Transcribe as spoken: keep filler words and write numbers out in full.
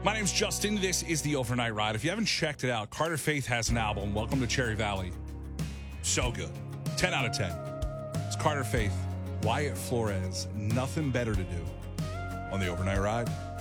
My name's Justin. This is the Overnight Ride. If you haven't checked it out, Carter Faith has an album, Welcome to Cherry Valley. So good. ten out of ten. It's Carter Faith, Wyatt Flores. Nothing better to do on the Overnight Ride.